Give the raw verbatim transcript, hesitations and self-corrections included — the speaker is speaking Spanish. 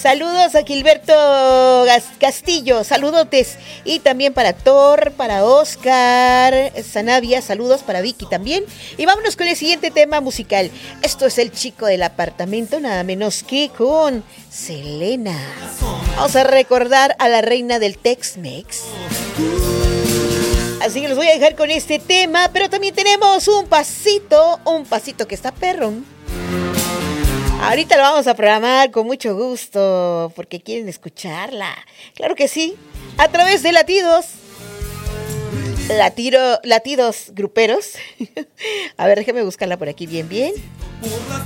Saludos a Gilberto Castillo, saludotes. Y también para Thor, para Oscar Sanavia, saludos para Vicky también. Y vámonos con el siguiente tema musical. Esto es El Chico del Apartamento, nada menos que con Selena. Vamos a recordar a la reina del Tex-Mex. Así que los voy a dejar con este tema, pero también tenemos un pasito, un pasito que está perrón. Ahorita lo vamos a programar con mucho gusto, porque quieren escucharla. Claro que sí, a través de latidos. Latiro, latidos gruperos. A ver, déjame buscarla por aquí bien, bien.